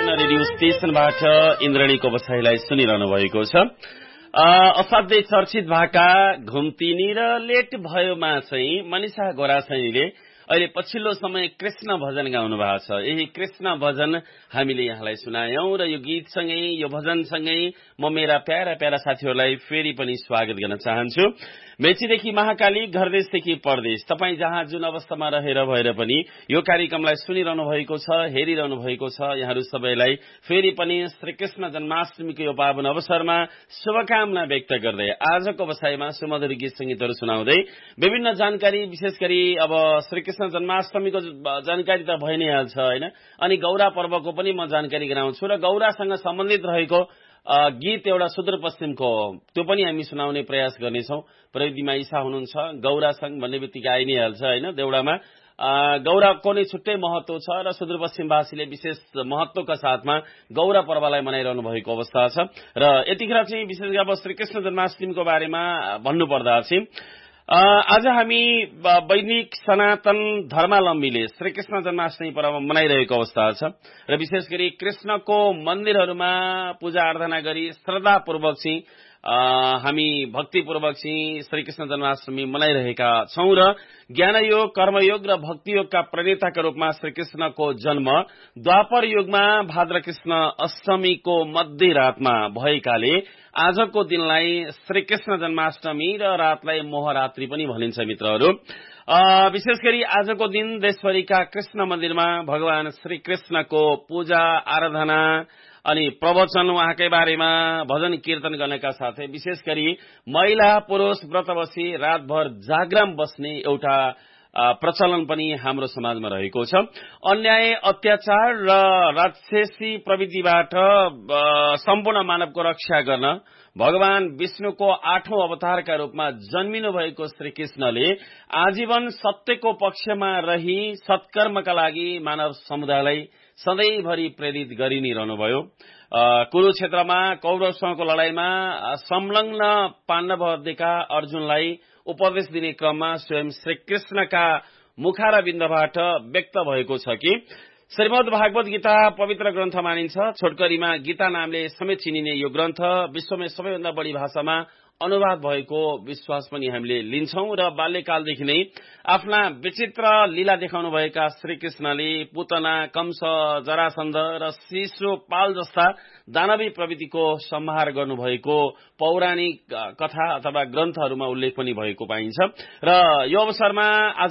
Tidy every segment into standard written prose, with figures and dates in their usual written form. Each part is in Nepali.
विभिन्न रेडियो स्टेशनबाट इन्द्रणीको बसाइलाई सुनिरहनु भएको छ। असाध्यै चर्चित भएका घुम्तिनी र लेट भयोमा चाहिँ मनिषा गोराछैनीले अहिले पछिल्लो समय कृष्ण भजन गाउनु भएको छ। यही कृष्ण भजन हामीले यहाँलाई सुनायौं र यो गीतसँगै यो भजनसँगै म मेरा प्यारा प्यारा साथीहरूलाई फेरि पनि स्वागत गर्न चाहन्छु। मेचीदेखि महाकाली, घरदेशदेखि परदेश, तपाईँ जहाँ जुन अवस्थामा रहेर भएर पनि यो कार्यक्रमलाई सुनिरहनु भएको छ, हेरिरहनु भएको छ, यहाँहरू सबैलाई फेरि पनि श्रीकृष्ण जन्माष्टमीको यो पावन अवसरमा शुभकामना व्यक्त गर्दै आजको बसाइमा सुमधुर गीत संगीतहरू सुनाउँदै विभिन्न जानकारी, विशेष गरी अब श्रीकृष्ण जन्माष्टमीको जानकारी त भइ नै हाल्छ हैन, अनि गौरा पर्वको पनि म जानकारी गराउँछु र गौरासँग सम्बन्धित रहेको गीत एउटा सुदूरपश्चिमको त्यो पनि हामी सुनाउने प्रयास गर्नेछौं। प्रविधिमा ईशा हुनुहुन्छ। गौरासँग भन्ने बित्तिकै आइ नै हाल्छ हैन, देउडामा गौराको नै छुट्टै महत्व छ र सुदूरपश्चिमवासीले विशेष महत्वका साथमा गौरा पर्वलाई मनाइरहनु भएको अवस्था छ। र यतिखेर चाहिँ विशेष गरी अब श्रीकृष्ण जन्माष्टमीको बारेमा भन्नुपर्दा चाहिँ आज हामी वैदिक सनातन धर्मावलम्बीले श्रीकृष्ण जन्माष्टमी पर्व मनाइरहेको अवस्था छ र विशेष गरी कृष्णको मन्दिरहरूमा पूजा आराधना गरी श्रद्धापूर्वक चाहिँ हामी भक्तिपूर्वक चाहिँ श्रीकृष्ण जन्माष्टमी मनाइरहेका छौं र ज्ञानयोग, कर्मयोग र भक्तियोगका प्रणेताका रूपमा श्रीकृष्णको जन्म द्वापर युगमा भाद्र कृष्ण अष्टमीको मध्यरातमा भएकाले आजको दिनलाई श्रीकृष्ण जन्माष्टमी र रातलाई मोहरात्रि पनि भनिन्छ मित्रहरू। विशेष गरी आजको दिन देशभरिका कृष्ण मन्दिरमा भगवान श्रीकृष्णको पूजा आराधना अनि प्रवचन, उहाँकै बारेमा भजन कीर्तन गर्नका साथै विशेष गरी महिला पुरुष व्रत बसी रातभर जागरण बस्ने एउटा प्रचलन पनि हाम्रो समाजमा रहेको छ। अन्याय, अत्याचार र राक्षसी प्रवृत्तिबाट सम्पूर्ण मानवको रक्षा गर्न भगवान विष्णुको 8औं अवतारका रूपमा जन्मिनु भएको श्रीकृष्णले आजीवन सत्यको पक्षमा रही सत्कर्मका लागि मानव समुदायलाई सधैँभरि प्रेरित गरि नै रहनुभयो। कुरुक्षेत्रमा कौरवसँगको लडाईँमा संलग्न पाण्डवहरूका अर्जुनलाई उपदेश दिने क्रममा स्वयं श्रीकृष्णका मुखारविन्दबाट व्यक्त भएको छ कि श्रीमद् भागवत गीता पवित्र ग्रन्थ मानिन्छ। छोटकरीमा गीता नामले समेत चिनिने यो ग्रन्थ विश्वमै सबैभन्दा बढी भाषामा अनुवाद भएको विश्वास पनि हामीले लिन्छौं र बाल्यकालदेखि नै आफ्ना विचित्र लीला देखाउनु भएका श्रीकृष्णले पुतना, कंस, जरासन्ध र शिशुपाल जस्ता दानवी प्रवृत्तिको संहार गर्नुभएको पौराणिक कथा अथवा ग्रन्थहरूमा उल्लेख पनि भएको पाइन्छ। र यो अवसरमा आज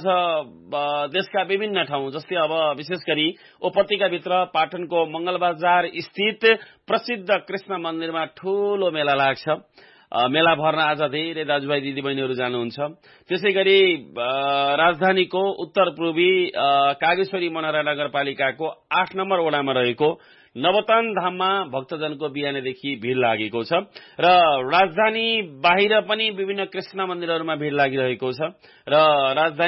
देशका विभिन्न ठाउँ जस्तै अब विशेष गरी उपत्यकाभित्र पाटनको मंगलबजार स्थित प्रसिद्ध कृष्ण मन्दिरमा ठूलो मेला लाग्छ। मेला भर्न आज धेरै दाजुभाइ दिदीबहिनीहरू जानुहुन्छ। त्यसै गरी राजधानीको उत्तर पूर्वी कागेश्वरी मनोहरा नगरपालिकाको 8 नम्बर वडामा रहेको नवतन धाममा भक्तजनको बिहानदेखि भीड़ लागेको छ र राजधानी बाहिर पनि विभिन्न कृष्ण मन्दिरहरूमा भीड़ लागिरहेको छ र राजधानी